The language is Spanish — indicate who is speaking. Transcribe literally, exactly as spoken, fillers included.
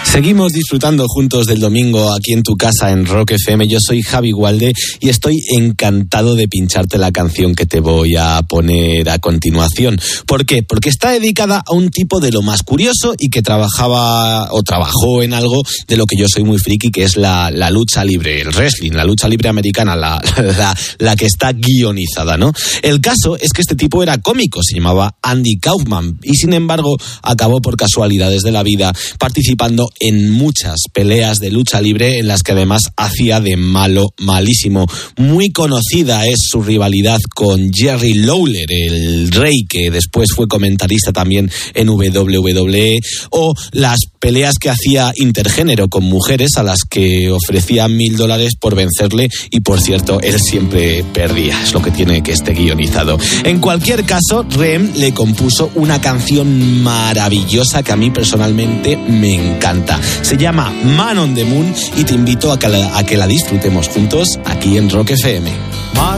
Speaker 1: Seguimos disfrutando juntos del domingo aquí en tu casa en Rock F M. Yo soy Javi Gualde y estoy encantado de pincharte la canción que te voy a poner a continuación. ¿Por qué? Porque está dedicada a un tipo de lo más curioso y que trabajaba o trabajó en algo de lo que yo soy muy friki, que es la, la lucha libre, el wrestling, la lucha libre americana, la, la, la que está guionizada, ¿no? El caso es que este tipo era cómico, se llamaba Andy Kaufman y sin embargo acabó por casualidades de la vida participando en muchas peleas de lucha libre en las que además hacía de malo malísimo. Muy conocida es su rivalidad con Jerry Lawler, el Rey, que después fue comentarista también en W W E, o las peleas que hacía intergénero con mujeres a las que ofrecía mil dólares por vencerle y, por cierto, él siempre perdía. Es lo que tiene que esté guionizado. En cualquier caso, Rem le compuso una canción maravillosa que a mí personalmente me encanta. Se llama Man on the Moon y te invito a que la, a que la disfrutemos juntos aquí en Rock F M.
Speaker 2: Man